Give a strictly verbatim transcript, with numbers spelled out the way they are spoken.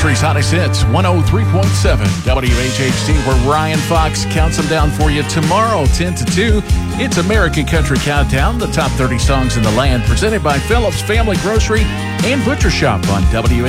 Country's hottest hits, one oh three point seven W H H T, where Ryan Fox counts them down for you tomorrow, ten to two. It's American Country Countdown, the top thirty songs in the land, presented by Phillips Family Grocery and Butcher Shop on W H H T.